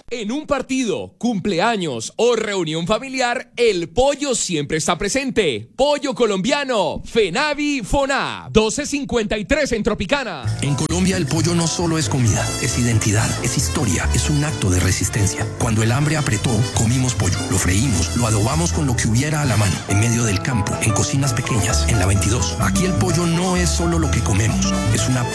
En un partido, cumpleaños o reunión familiar, el pollo siempre está presente. Pollo colombiano, Fenavi Foná, 1253 en Tropicana. En Colombia el pollo no solo es comida, es identidad, es historia, es un acto de resistencia. Cuando el hambre apretó, comimos pollo, lo freímos, lo adobamos con lo que hubiera a la mano, en medio del campo, en cocinas pequeñas, en la 22. Aquí el pollo no es solo lo que comemos, es una